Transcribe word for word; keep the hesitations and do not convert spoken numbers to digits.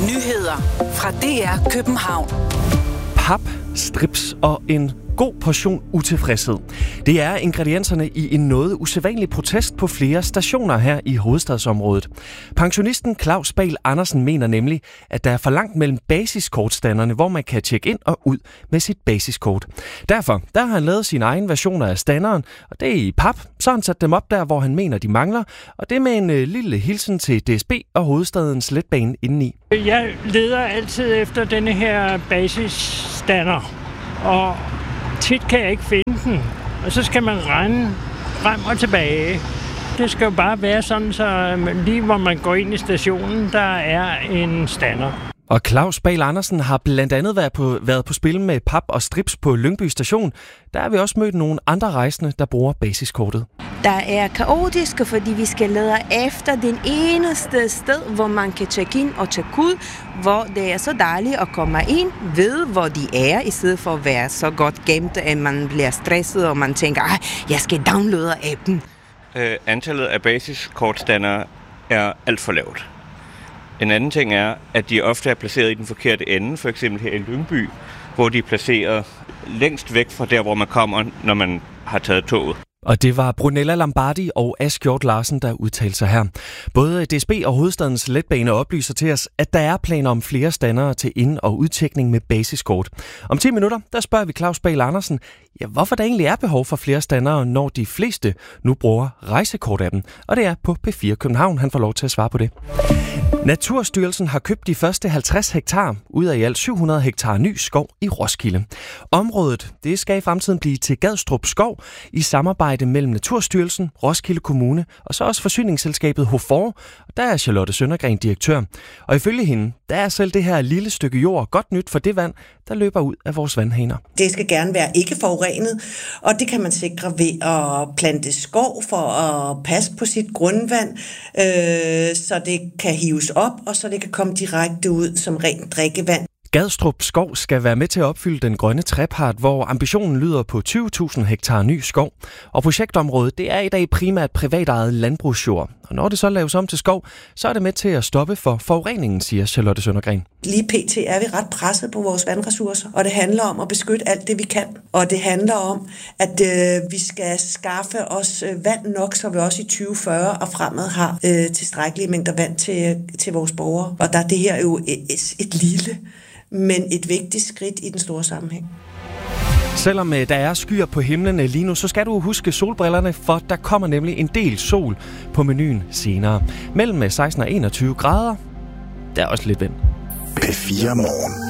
Nyheder fra D R København. Pap, strips og en god portion utilfredshed. Det er ingredienserne i en noget usædvanlig protest på flere stationer her i hovedstadsområdet. Pensionisten Claus Bahl Andersen mener nemlig, at der er for langt mellem basiskortstanderne, hvor man kan tjekke ind og ud med sit basiskort. Derfor der har han lavet sine egne versioner af standeren, og det er i pap. Så har han sat dem op der, hvor han mener, de mangler, og det er med en øh, lille hilsen til D S B og hovedstadens letbane indeni. Jeg leder altid efter denne her basisstander, og tit kan jeg ikke finde den, og så skal man rende frem og tilbage. Det skal jo bare være sådan, så lige hvor man går ind i stationen, der er en stander. Og Claus Bahl Andersen har blandt andet været på, været på spil med pap og strips på Lyngby station. Der har vi også mødt nogle andre rejsende, der bruger basiskortet. Der er kaotiske, fordi vi skal lede efter den eneste sted, hvor man kan tjekke ind og tjekke ud, hvor det er så dejligt at komme ind, ved hvor de er, i stedet for at være så godt gemt, at man bliver stresset, og man tænker, at jeg skal downloade appen. Øh, antallet af basiskortstandere er alt for lavt. En anden ting er, at de ofte er placeret i den forkerte ende, for eksempel her i Lyngby, hvor de er placeret længst væk fra der, hvor man kommer, når man har taget toget. Og det var Brunella Lombardi og Asgjort Larsen, der udtalte sig her. Både D S B og hovedstadens letbane oplyser til os, at der er planer om flere standere til ind- og udtjekning med basiskort. Om ti minutter, der spørger vi Claus Bahl Andersen, ja, hvorfor der egentlig er behov for flere standere, når de fleste nu bruger rejsekort-appen. Og det er på P fire København, han får lov til at svare på det. Naturstyrelsen har købt de første halvtreds hektar ud af i alt syv hundrede hektar ny skov i Roskilde. Området det skal i fremtiden blive til Gadstrup Skov i samarbejde mellem Naturstyrelsen, Roskilde Kommune og så også forsyningsselskabet Hofor. Der er Charlotte Søndergren direktør. Og ifølge hende, der er selv det her lille stykke jord godt nyt for det vand, der løber ud af vores vandhaner. Det skal gerne være ikke forurenet, og det kan man sikre ved at plante skov for at passe på sit grundvand, øh, så det kan hives op, og så det kan komme direkte ud som rent drikkevand. Gadstrup Skov skal være med til at opfylde den grønne trepart, hvor ambitionen lyder på tyve tusind hektar ny skov. Og projektområdet det er i dag primært privatejet landbrugsjord. Og når det så laves om til skov, så er det med til at stoppe for forureningen, siger Charlotte Søndergren. Lige pt. Er vi ret presset på vores vandressourcer, og det handler om at beskytte alt det, vi kan. Og det handler om, at øh, vi skal skaffe os øh, vand nok, så vi også i tyve fyrre og fremad har øh, tilstrækkelige mængder vand til, til vores borgere. Og der er det her jo et, et, et lille, men et vigtigt skridt i den store sammenhæng. Selvom der er skyer på himlen lige nu, så skal du huske solbrillerne, for der kommer nemlig en del sol på menuen senere. Mellem seksten og enogtyve grader, der er også lidt vind. P fire Morgen.